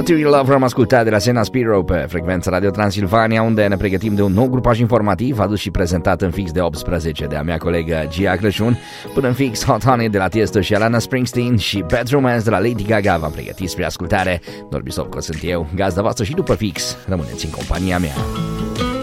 To Your Love am ascultat de la Sena Spiro pe frecvența Radio Transilvania, unde ne pregătim de un nou grupaj informativ adus și prezentat în fix de 18 de a mea colegă Gia Crăciun. Până în fix Hot Honey de la Tiesto și Alana Springsteen și Bad Romance de la Lady Gaga v-am pregătit spre ascultare. Norbi Sopco sunt eu, gazda voastră și după fix rămâneți în compania mea.